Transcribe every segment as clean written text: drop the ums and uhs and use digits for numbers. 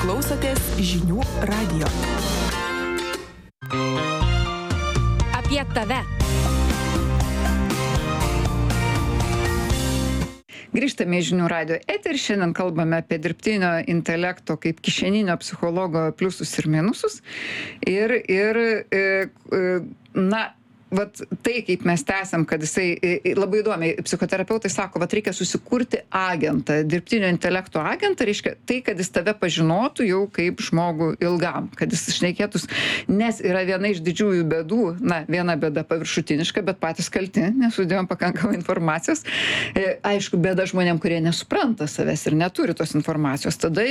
klausotės žinių radijo. Apie tave. Grįžtame į žinių radijo eterį. Šiandien kalbame apie dirbtinio intelekto kaip kišeninio psichologo pliusus ir minusus. Vat tai, kaip mes tęsiam, kad jisai labai įdomiai, psichoterapeutai sako, vat reikia susikurti agentą, dirbtinio intelekto agentą, reiškia tai, kad jis tave pažinotų jau kaip žmogų ilgam, kad jis šnekėtus, nes yra viena iš didžiųjų bėdų, viena bėda paviršutiniška, bet patys kalti, nesudėjom pakankamai informacijos. Aišku, bėda žmonėm, kurie nesupranta savęs ir neturi tos informacijos. Tada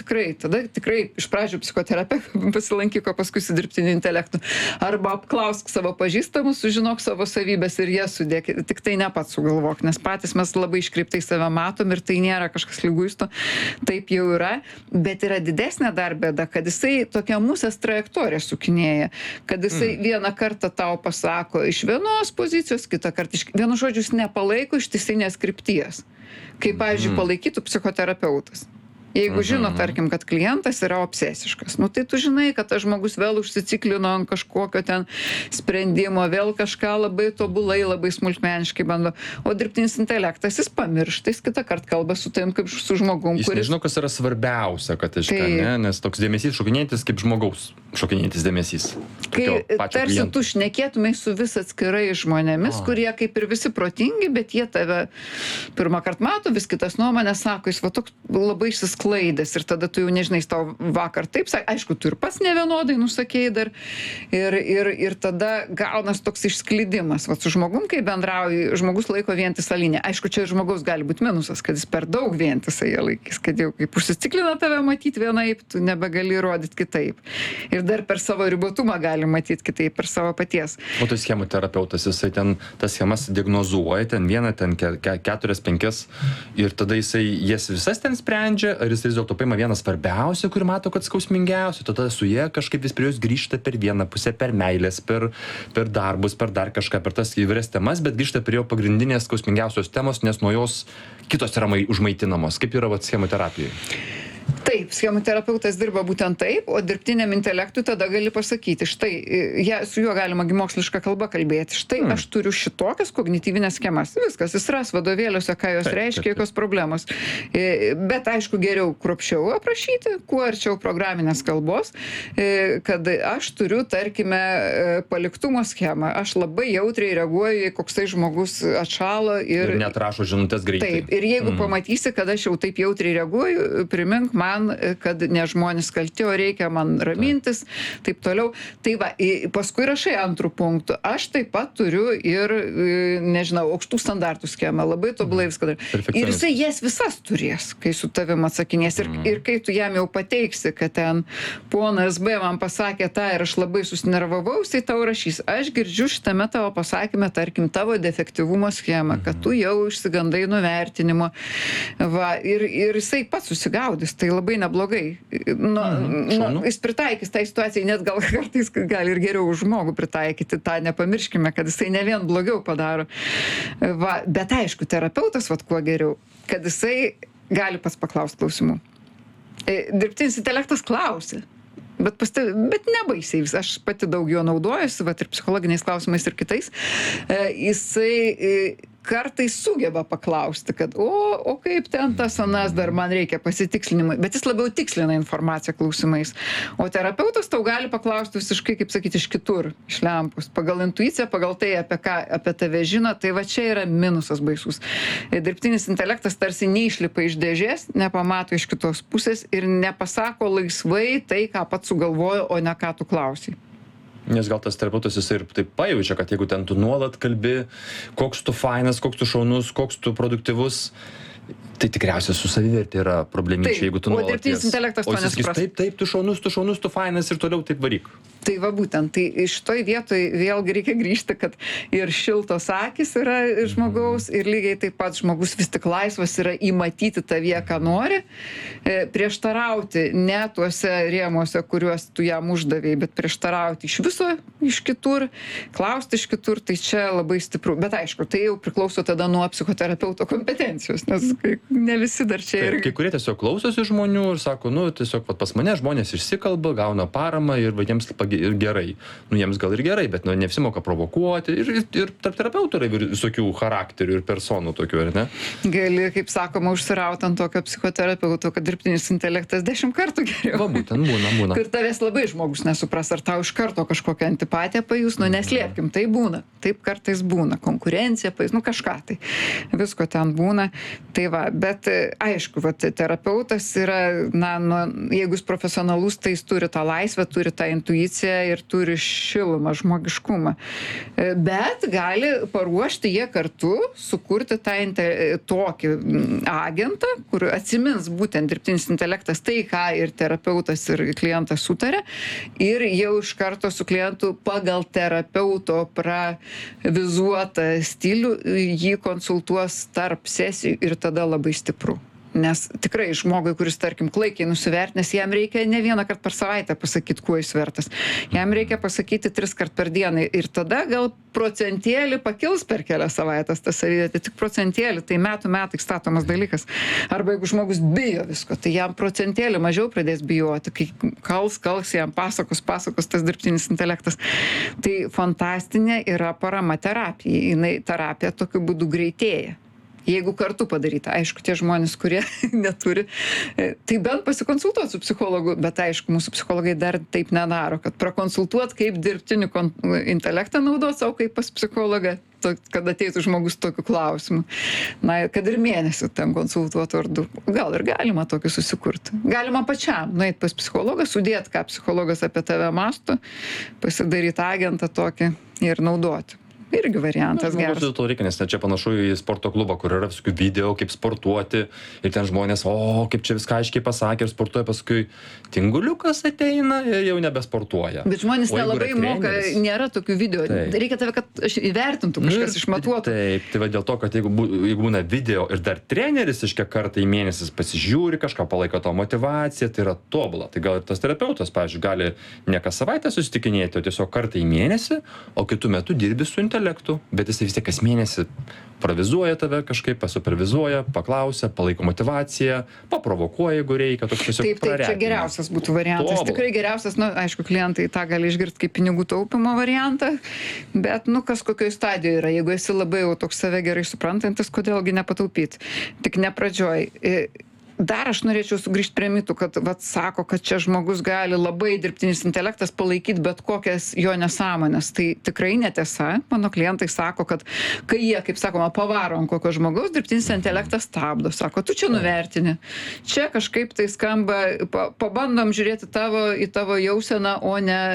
tikrai iš pradžių psichoterapeutų pasilankyk, o paskui su dirbtiniu intelektu. Arba apklausk savo pažįstamus, sužinok savo savybės ir jas sudėk. Tik tai ne pats sugalvok, nes patys mes labai iškreiptai save matom ir tai nėra kažkas liguisto. Taip jau yra, bet yra didesnė dar bėda, kad jisai tokia musės trajektorija sukinėja, kad jisai vieną kartą tau pasako iš vienos pozicijos, kitą kartą iš vienu žodžiu jis nepalaiko ištisinės krypties. Kaip, pavyzdžiui, palaikytų psichoterapeutas. Jeigu žino, tarkim, kad klientas yra obsesiškas, tai tu žinai, kad tas žmogus vėl užsiciklino ant kažkokio ten sprendimo, vėl kažką labai tobulai, labai smulkmeniškai bando. O dirbtinis intelektas, jis pamiršta, jis kitą kartą kalba su tavim kaip su žmogum, kuris... Jis nežino, kas yra svarbiausia, kad nes toks dėmesys šokinėjantis kaip žmogaus šokinėjantis dėmesys. Kai tarsi tu šnekėtumai su vis atskirai žmonėmis, kurie kaip ir visi protingi, bet jie tave pirmą kartą mato, vis kitas nuomonės sako, jis va toks labai išsisklaidęs ir tada tu jau nežinai, jis tau vakar taip sakė, aišku, tu ir pats nevienodai nusakėjai dar ir tada gaunas toks išsklidimas. Vat su žmogum, kai bendrauji, žmogus laiko vientisą liniją. Aišku, čia žmogaus gali būti minusas, kad jis per daug vientisą jie laikys, kad jau kaip užsiciklina tave matyti vienaip, tu nebegali rodyti kitaip. Ir dar per savo ribotumą gali matyti kitaip, per savo paties. O tai schemų terapeutas, jisai ten tas schemas diagnozuoja, ten vieną, ten 4-5 ir tada jisai jas visas ten sprendžia, ar jis vis dėlto paima vieną svarbiausią, kurį mato, kad skausmingiausia, tada su jie kažkaip vis prie jos grįžta per vieną pusę, per meilės, per darbus, per dar kažką, per tas įvairias temas, bet grįžta prie jo pagrindinės skausmingiausios temos, nes nuo jos kitos yra užmaitinamos. Kaip yra schemų terapijoje? Taip, schemų terapeutas dirba būtent taip, o dirbtiniam intelektui tada gali pasakyti, štai, su juo galima moksliška kalba kalbėti, štai aš turiu šitokias kognityvinės schemas. Viskas, jis ras vadovėliuose, ką jos reiškia, jokios problemos. Bet aišku, geriau kruopščiau aprašyti, kuo arčiau programinės kalbos, kad aš turiu, tarkime, paliktumo schemą. Aš labai jautriai reaguoju, jei koksai žmogus atšalo ir net rašo žinutes greitai. Taip, ir jeigu pamatysi, kad aš jau taip jautriai reaguoju, primink man, kad ne žmonės kalti, o reikia man ramintis, taip toliau. Tai va, paskui rašai antrų punktų. Aš taip pat turiu ir, nežinau, aukštų standartų schemą, labai tobulai viską darau. Ir jisai jas visas turės, kai su tavim atsakinės. Ir kai tu jam jau pateiksi, kad ten ponas B man pasakė tą ir aš labai susinervavau, jisai tau rašys. Aš girdžiu šitame tavo pasakyme, tarkim, tavo defektyvumo schemą, kad tu jau išsigandai nuvertinimo. Va, ir jisai pats susigaudys. Tai labai neblogai. Jis pritaikys tą situaciją, net gal kartais gali ir geriau už žmogų pritaikyti, tą nepamirškime, kad jisai ne vien blogiau padaro. Va, bet aišku, terapeutas, kuo geriau, kad jisai gali pats paklausti klausimų. Dirbtinis intelektas klausia. Bet nebaisiai, aš pati daug jo naudojusi, ir psichologiniais klausimais ir kitais. Jisai kartais sugeba paklausti, kad o kaip ten tas anas, dar man reikia pasitikslinimui, bet jis labiau tikslina informaciją klausimais. O terapeutas tau gali paklausti visiškai, kaip sakyti, iš kitur, iš lempus, pagal intuiciją, pagal tai, apie ką apie tave žino, tai va čia yra minusas baisus. Dirbtinis intelektas tarsi neišlipa iš dėžės, nepamato iš kitos pusės ir nepasako laisvai tai, ką pats sugalvojo, o ne ką tu klausai. Nes gal tas terapeutas jisai ir taip pajaučia, kad jeigu ten tu nuolat kalbi, koks tu fainas, koks tu šaunus, koks tu produktyvus, tai tikriausiai su savivertė yra problemyčia, jeigu tu nuolat... O dirbtinis intelektas to nesupras. Taip, tu šaunus, tu fainas ir toliau taip varyk. Tai va būtent, tai šitoj vietoj vėlgi reikia grįžti, kad ir šiltos akys yra žmogaus ir lygiai taip pat žmogus vis tik laisvas yra įmatyti tavyje, ką nori, prieštarauti ne tuose rėmuose, kuriuos tu jam uždavėjai, bet prieštarauti iš viso, iš kitur, klausti iš kitur, tai čia labai stipru. Bet aišku, tai jau priklauso tada nuo psichoterapeuto kompetencijos, nes ne visi dar čia Taip, irgi. kai kurie tiesiog klausosi žmonių ir sako, nu, tiesiog vat, pas mane žmonės išsikalba, gauna paramą ir va, jiems ir gerai. Nu, jiems gal ir gerai, bet nu, ne visi moka provokuoti ir tarp terapeutų yra visokių charakterių ir personų tokių, ar ne? Gali, kaip sakoma, užsirauti ant tokio psichoterapeuto, kad dirbtinis intelektas 10 kartų geriau. Va, būtent būna. Kur tavęs labai žmogus nesupras, ar tau iš karto kažkokią antipatiją pajus, nu neslėpkim, tai būna. Taip kartais būna. Konkurencija pajus, nu kažką tai. Visko ten būna. Tai va, bet aišku, va, terapeutas yra, na, nu, jeigu jis profesionalus, tai jis turi tą laisvę, turi tą intuiciją ir turi šilumą, žmogiškumą. Bet gali paruošti jie kartu, sukurti tą tokį agentą, kur atsimins būtent dirbtinis intelektas tai, ką ir terapeutas, ir klientas sutarė, ir jau iš karto su klientu pagal terapeuto pravizuotą stilių jį konsultuos tarp sesijų ir tada labai stipru. Nes tikrai žmogui, kuris, tarkim, klaikiai nusivertinęs, jam reikia ne vieną kartą per savaitę pasakyti, kuo jis vertas. Jam reikia pasakyti 3 kartus per dieną ir tada gal procentėlį pakils per kelias savaitės tą savivertę, tik procentėlį, tai metai statomas dalykas. Arba jeigu žmogus bijo visko, tai jam procentėlį mažiau pradės bijoti, kai kals jam pasakos tas dirbtinis intelektas. Tai fantastinė yra parama terapijai, jinai terapija tokiu būdu greitėja. Jeigu kartu padaryta, aišku, tie žmonės, kurie neturi, tai bent pasikonsultuoti su psichologu, bet aišku, mūsų psichologai dar taip nedaro, kad prakonsultuot, kaip dirbtinį intelektą naudot savo kaip pas psichologą, kad ateitų žmogus tokiu klausimu. Na, kad ir mėnesį ten konsultuotų ar 2. Gal ir galima tokį susikurti. Galima pačiam nueit pas psichologą, sudėt, ką psichologas apie tave mąsto, pasidaryti agentą tokį ir naudoti. Irgi variantas geras. To reikia, nes čia panašu į sporto klubą, kur yra visokių video, kaip sportuoti ir ten žmonės, kaip čia viską aiškiai pasakė ir sportuoja, paskui tinguliukas ateina ir jau nebesportuoja. Bet žmonės nelabai moka, nėra tokių video. Reikia tave, kad įvertintų, kažkas išmatuotų. Taip, tai va dėl to, kad jeigu būna video ir dar treneris iškia kartą į mėnesį pasižiūri kažką, palaiko to motyvaciją, tai yra tobula. Tai gal ir tas terapeutas, pavyzdžiui, gali ne kas savaitę susitikinėti, o tiesiog kartą į mėnesį, o kitu metu dirbi su intelektu, bet jisai vis tiek kas mėnesį pravizuoja tave kažkaip, pasupervizuoja, paklausia, palaiko motyvaciją, paprovokuoja, jeigu reikia, toks tiesiog praretina. Taip, čia geriausias būtų variantas. Tobula. Tikrai geriausias, nu, aišku, klientai tą gali išgirsti kaip pinigų taupimo variantą, bet, nu, kas kokioj stadijoje yra, jeigu esi labai jau toks save gerai suprantantis, kodėlgi nepataupyti. Tik ne pradžioj. Dar aš norėčiau sugrįžti prie mitų, kad vat sako, kad čia žmogus gali labai dirbtinis intelektas palaikyti bet kokias jo nesąmonės. Tai tikrai netiesa. Mano klientai sako, kad kai jie, kaip sakoma, pavaro ant kokio žmogaus, dirbtinis intelektas stabdo. Sako, tu čia nuvertini. Čia kažkaip tai skamba, pabandom žiūrėti į tavo jauseną, o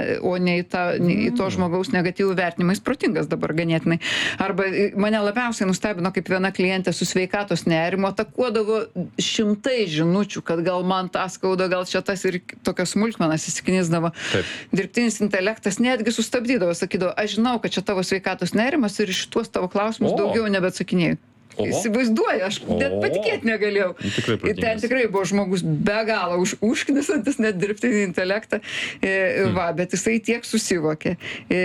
ne į to žmogaus negatyvų vertinimą. Jis protingas dabar ganėtinai. Arba mane labiausiai nustebino, kaip viena klientė su sveikatos nerimo atakuodavo šimtai žinučių, kad gal man tą skauda, gal čia tas ir tokias smulkmenas įsiknisdavo. Dirbtinis intelektas netgi sustabdydavo, sakydavo, aš žinau, kad čia tavo sveikatos nerimas ir iš tuos tavo klausimus daugiau nebeatsakinėjau. Įsivaizduoju, aš net patikėti negalėjau. Ir ten tikrai buvo žmogus be galo užknisantis net dirbtinį intelektą, bet jisai tiek susivokė.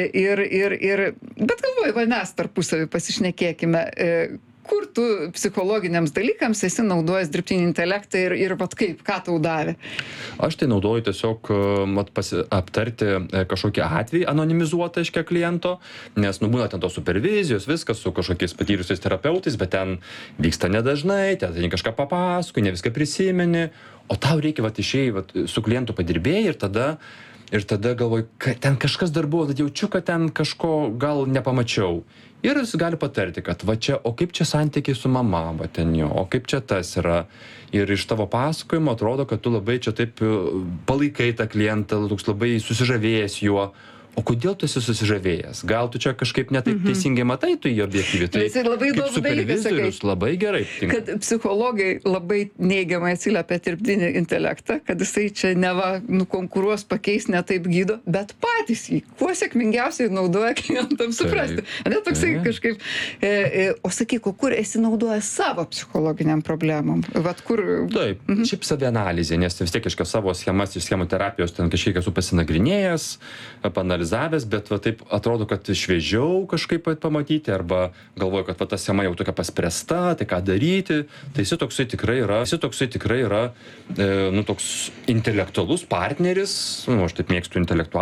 Bet galvoju, mes tarpusavį pasišnekėkime, kur tu psichologiniams dalykams esi naudojęs dirbtinį intelektą ir vat kaip, ką tau davė? Aš tai naudoju tiesiog aptarti kažkokį atvejį anonimizuotą iš kliento, nes būna ten tos supervizijos, viskas su kažkokiais patyrusiais terapeutais, bet ten vyksta nedažnai, ten kažką papasakoi, ne viską prisimeni, o tau reikia išėjai su klientu padirbėjai ir tada galvoju, kad ten kažkas dar buvo, bet jaučiu, kad ten kažko gal nepamačiau. Ir jis gali patarti, kad va čia, o kaip čia santykiai su mama, va ten jo, o kaip čia tas yra. Ir iš tavo pasakojimo atrodo, kad tu labai čia taip palaikai tą klientą, toks labai susižavėjęs juo. O kodėl tu esi susižavėjęs? Gal tu čia kažkaip netaip teisingai matai tu jį objektyviai? Tai jis labai kaip supervizorius labai gerai tinka. Kad psichologai labai neigiamai atsiliepia dirbtinį intelektą, kad jisai čia neva konkuruos, pakeis, ne taip gydo, bet patys jį kuo sėkmingiausiai naudoja klientams suprasti. Ne toksai kažkaip, o sakyk, kur esi naudojęs savo psichologiniam problemam? Vat kur... Taip, šiaip savianalizė, nes vis tiek kažkas savo schemas iš schemų terapijos ten kažkiek esu pasinagrinėjęs, išanalizavęs, bet va taip atrodo, kad šviežiau kažkaip pamatyti, arba galvoju, kad va ta schema jau tokia paspręsta, tai ką daryti. Tai jis toksai tikrai yra, nu, toks intelektualus partneris, nu, aš taip mėgstu intelektualų